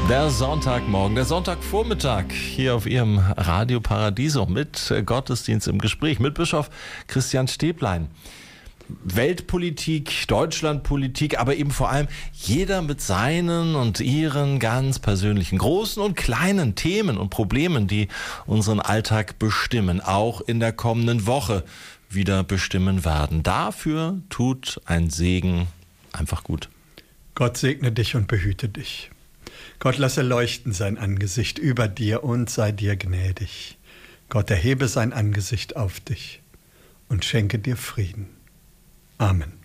Der Sonntagmorgen, der Sonntagvormittag hier auf Ihrem Radio Paradiso mit Gottesdienst im Gespräch mit Bischof Christian Stäblein. Weltpolitik, Deutschlandpolitik, aber eben vor allem jeder mit seinen und ihren ganz persönlichen großen und kleinen Themen und Problemen, die unseren Alltag bestimmen, auch in der kommenden Woche wieder bestimmen werden. Dafür tut ein Segen einfach gut. Gott segne dich und behüte dich. Gott lasse leuchten sein Angesicht über dir und sei dir gnädig. Gott erhebe sein Angesicht auf dich und schenke dir Frieden. Amen.